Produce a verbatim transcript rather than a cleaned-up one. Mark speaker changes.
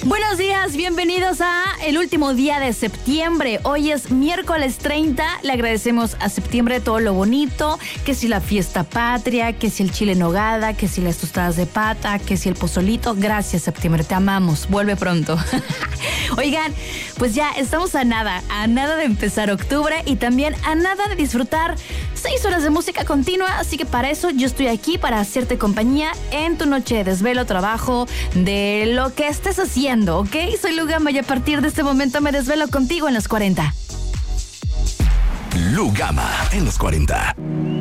Speaker 1: Buenos días, bienvenidos a el último día de septiembre. Hoy es miércoles treinta. Le agradecemos a septiembre todo lo bonito, que si la fiesta patria, que si el chile en nogada, que si las tostadas de pata, que si el pozolito. Gracias, septiembre, te amamos. Vuelve pronto. Oigan, pues ya estamos a nada, a nada de empezar octubre y también a nada de disfrutar seis horas de música continua, así que para eso yo estoy aquí para hacerte compañía en tu noche de desvelo, trabajo, de lo que estés haciendo, ¿ok? Soy Lu Gama y a partir de este momento me desvelo contigo en los cuarenta.
Speaker 2: Lu Gama en los cuarenta.